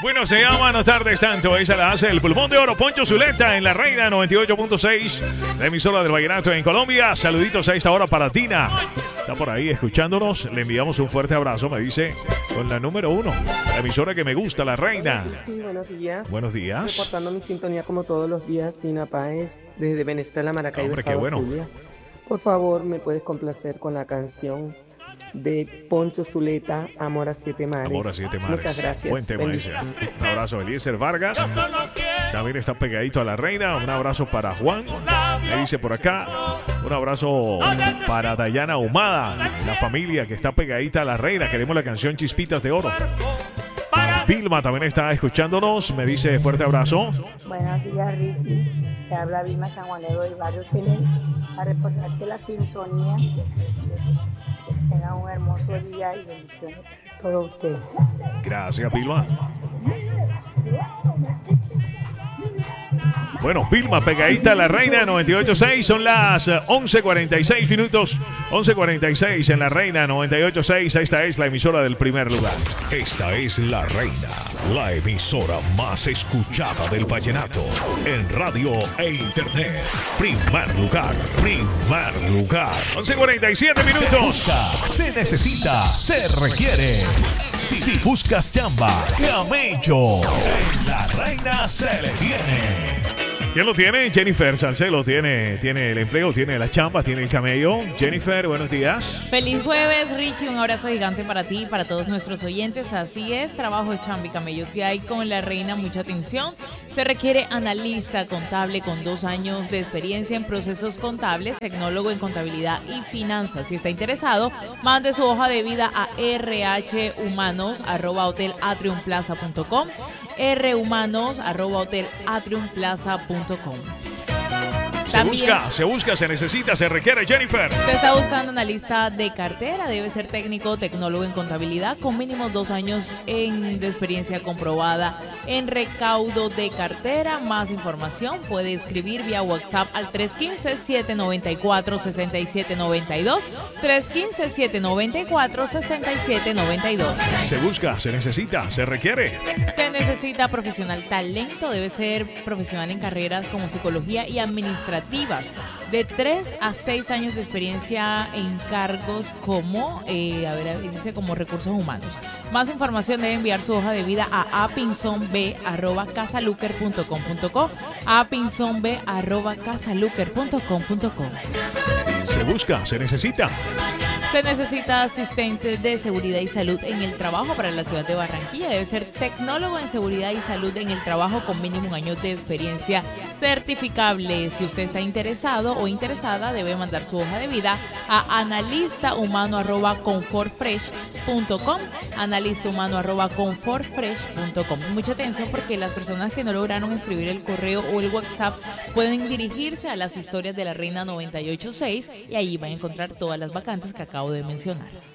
Bueno, se llama Buenas tardes tanto. Esa la hace el pulmón de oro Poncho Zuleta en la Reina 98.6, la emisora del vallenato en Colombia. Saluditos a esta hora para Tina. Está por ahí escuchándonos. Le enviamos un fuerte abrazo. Me dice con la número 1, la emisora que me gusta, la Reina. Sí, buenos días. Buenos días. Reportando mi sintonía como todos los días, Tina Páez, desde Venezuela, Maracaibo, Hombre, qué Estado bueno. Zulia. Por favor, me puedes complacer con la canción de Poncho Zuleta, Amor a Siete Mares. Amor a Siete Mares. Muchas gracias. Buen tema ese. Un abrazo a Eliezer Vargas. También está pegadito a la Reina. Un abrazo para Juan. Me dice por acá. Un abrazo para Dayana Humada, la familia que está pegadita a la Reina. Queremos la canción Chispitas de Oro. Vilma también está escuchándonos. Me dice fuerte abrazo. Buenos días, Ricky. Te habla Vilma Sanjuanero del barrio Chile. A reportarte la sintonía. Que tenga un hermoso día y bendiciones a todos ustedes. Gracias, Vilma. Bueno, Vilma pegadita a la Reina 98.6. Son las 11:46 minutos. 11:46 en la Reina 98.6. Esta es la emisora del primer lugar. Esta es la Reina, la emisora más escuchada del vallenato en radio e internet. Primer lugar, primer lugar. 11:47 Se minutos. busca, se necesita, se requiere. Si buscas chamba, camello. En la Reina se le tiene. ¿Quién lo tiene? Jennifer Salcedo tiene el empleo, tiene la chamba, tiene el camello. Jennifer, buenos días. Feliz jueves, Richie. Un abrazo gigante para ti y para todos nuestros oyentes. Así es, trabajo de chamba y camellos. Y hay con la Reina mucha atención. Se requiere analista contable con 2 años de experiencia en procesos contables, tecnólogo en contabilidad y finanzas. Si está interesado, mande su hoja de vida a rhumanos@hotelatriumplaza.com, rhumanos@hotelatriumplaza.com. Se busca, se necesita, se requiere, Jennifer. Se está buscando analista de cartera, debe ser técnico o tecnólogo en contabilidad con mínimo 2 años de experiencia comprobada en recaudo de cartera. Más información puede escribir vía WhatsApp al 315-794-6792, 315-794-6792. Se busca, se necesita, se requiere. Se necesita profesional talento, debe ser profesional en carreras como psicología y administrativas, de 3 a 6 años de experiencia en cargos como, dice como recursos humanos. Más información debe enviar su hoja de vida a apinzonb@casaluker.com.co, apinzonb@casaluker.com.co. Se busca, se necesita. Se necesita asistente de seguridad y salud en el trabajo para la ciudad de Barranquilla. Debe ser tecnólogo en seguridad y salud en el trabajo con mínimo 1 año de experiencia certificable. Si usted está interesado o interesada, debe mandar su hoja de vida a analistahumano@comfortfresh.com, analistahumano@comfortfresh.com. Mucha atención porque las personas que no lograron escribir el correo o el WhatsApp pueden dirigirse a las historias de la Reina 98.6 y allí van a encontrar todas las vacantes que acabo de mencionar.